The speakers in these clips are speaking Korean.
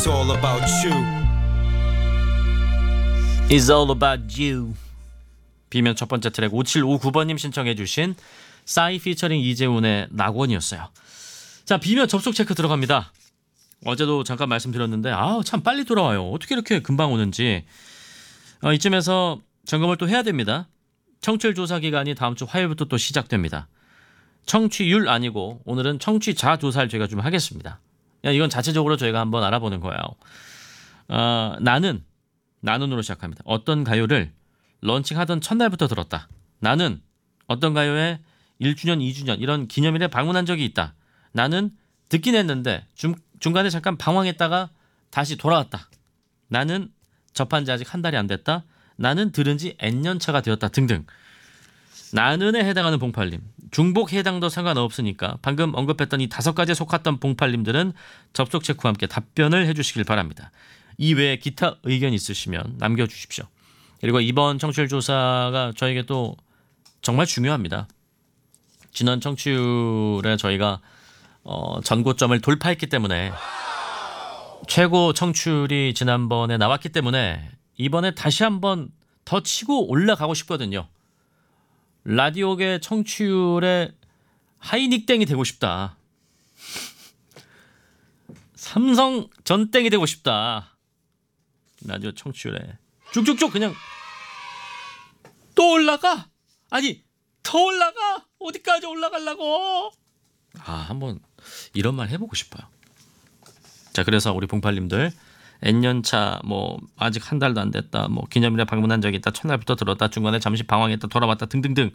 It's all about you. It's all about you. 비면 첫 번째 트랙 5759번님 신청해 주신 싸이 피처링 이재훈의 낙원이었어요. 자, 비면 접속 체크 들어갑니다. 어제도 잠깐 말씀드렸는데 참 빨리 돌아와요. 어떻게 이렇게 금방 오는지. 이쯤에서 점검을 또 해야 됩니다. 청취율 조사 기간이 다음 주 화요일부터 또 시작됩니다. 청취율 아니고 오늘은 청취자 조사를 저희가 좀 하겠습니다. 이건 자체적으로 저희가 한번 알아보는 거예요. 나는으로 시작합니다. 어떤 가요를 런칭하던 첫날부터 들었다. 나는 어떤 가요에 1주년, 2주년 이런 기념일에 방문한 적이 있다. 나는 듣긴 했는데 중간에 잠깐 방황했다가 다시 돌아왔다. 나는 접한 지 아직 한 달이 안 됐다. 나는 들은 지 N년 차가 되었다 등등. 나는에 해당하는 봉팔님, 중복 해당도 상관없으니까 방금 언급했던 이 5가지에 속했던 봉팔님들은 접속 체크와 함께 답변을 해주시길 바랍니다. 이외에 기타 의견 있으시면 남겨주십시오. 그리고 이번 청취율 조사가 저에게 또 정말 중요합니다. 지난 청취율에 저희가 전고점을 돌파했기 때문에 최고 청취율이 지난번에 나왔기 때문에 이번에 다시 한번 더 치고 올라가고 싶거든요. 라디오계 청취율의 하이닉땡이 되고 싶다. 삼성 전땡이 되고 싶다. 라디오 청취율에 쭉쭉쭉 그냥 또 올라가? 아니 더 올라가? 어디까지 올라가려고? 한번 이런 말 해보고 싶어요. 자, 그래서 우리 봉팔님들 N년차 아직 한 달도 안 됐다, 기념일에 방문한 적이 있다, 첫날부터 들었다, 중간에 잠시 방황했다, 돌아왔다 등등등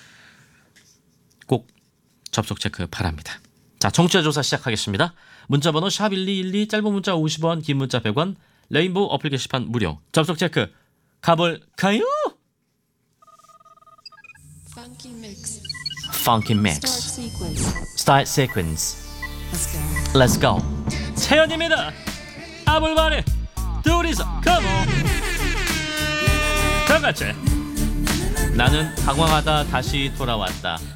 꼭 접속 체크 바랍니다. 자, 청취자 조사 시작하겠습니다. 문자번호 샵1212, 짧은 문자 50원, 긴 문자 100원, 레인보우 어플 게시판 무료. 접속 체크 가볼까요? Funky Mix Start Sequence Let's go. 채연입니다. 아불바리 둘이서 Come on. 다 같이. 나는 방황하다 다시 돌아왔다.